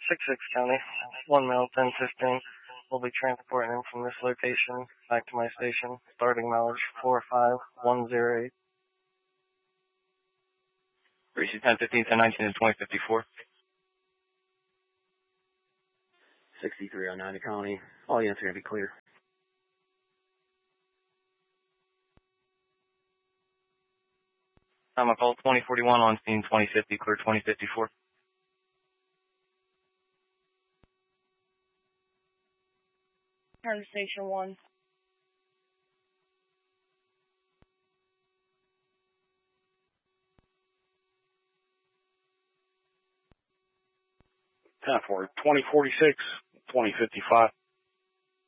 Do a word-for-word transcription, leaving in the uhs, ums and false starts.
six six County, one male, ten fifteen. We'll be transporting him from this location back to my station, starting mileage four five one zero eight. Receive ten fifteen, ten nineteen, and twenty fifty-four. sixty-three oh nine to County. All units are going to be clear. I'm going to call twenty forty-one on scene twenty fifty, clear twenty fifty-four. Turn to station one. ten four, twenty forty-six, twenty fifty-five.